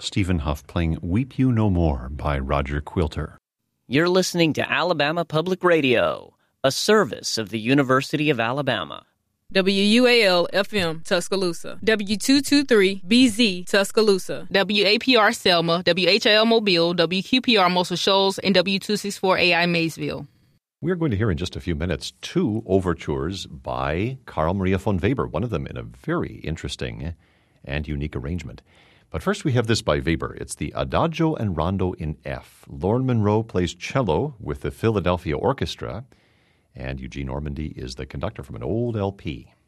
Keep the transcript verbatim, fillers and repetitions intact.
Stephen Huff playing Weep You No More by Roger Quilter. You're listening to Alabama Public Radio, a service of the University of Alabama. W U A L F M Tuscaloosa, W two twenty-three B Z Tuscaloosa, W A P R Selma, W H L Mobile, W Q P R Muscle Shoals, and W two sixty-four A I Maysville. We're going to hear in just a few minutes two overtures by Carl Maria von Weber, one of them in a very interesting and unique arrangement. But first we have this by Weber. It's the Adagio and Rondo in F. Lorne Monroe plays cello with the Philadelphia Orchestra, and Eugene Ormandy is the conductor from an old L P.